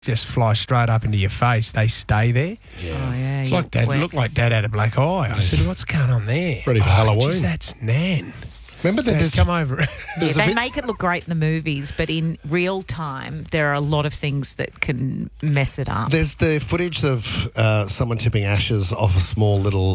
just fly straight up into your face. They stay there. Yeah. Oh, yeah. It's like Dad. It looked like Dad had a black eye. I said, "What's going on there?" Ready for Halloween? Geez, that's Nan. Remember that? Dad, come over. Yeah, they make it look great in the movies, but in real time, there are a lot of things that can mess it up. There's the footage of someone tipping ashes off a small little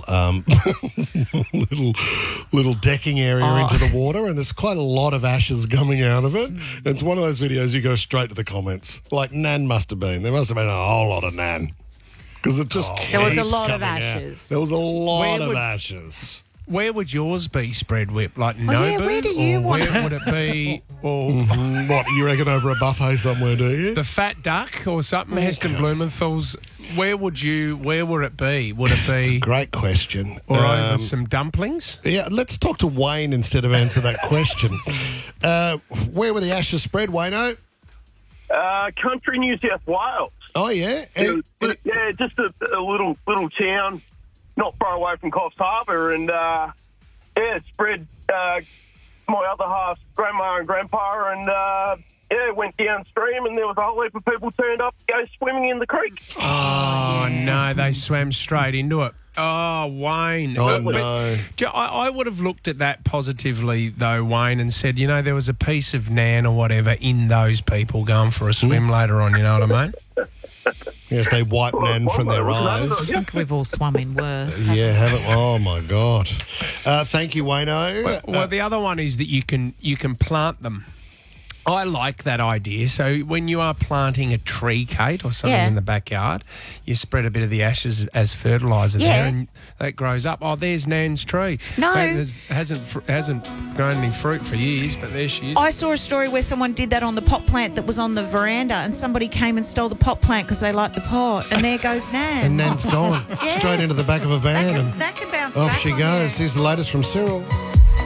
little decking area into the water, and there's quite a lot of ashes coming out of it. It's one of those videos you go straight to the comments. Like, Nan must have been. There must have been a whole lot of Nan. Because it just there was a keeps lot of coming ashes. Out. There was a lot of ashes. Where would yours be spread, Whip? Like Nobu? Yeah, where do you want where would it be? Or what, you reckon over a buffet somewhere, do you? The Fat Duck or something? Heston Blumenthal's. Where would it be? Would it be... Great question. Or over some dumplings? Yeah, let's talk to Wayne instead of answer that question. Where were the ashes spread, Wayno? Country New South Wales. Oh, yeah? Yeah, just a little town not far away from Coffs Harbour, and it spread my other half's grandma and grandpa, and it went downstream, and there was a whole heap of people turned up to go swimming in the creek. Oh, no, they swam straight into it. Oh, Wayne. Oh, no. I would have looked at that positively, though, Wayne, and said, there was a piece of Nan or whatever in those people going for a swim later on, you know what I mean? Yes, they wipe Nan from their eyes. I think we've all swum in worse. Yeah, haven't. Oh, my God. Thank you, Wayno. Well, the other one is that you can plant them. I like that idea. So when you are planting a tree, Kate, or something in the backyard, you spread a bit of the ashes as fertiliser there, and that grows up. Oh, there's Nan's tree. No, hasn't grown any fruit for years, but there she is. I saw a story where someone did that on the pot plant that was on the veranda, and somebody came and stole the pot plant because they liked the pot, and there goes Nan. And Nan's gone straight into the back of a van, that can bounce off back she on goes. you. Here's the latest from Cyril.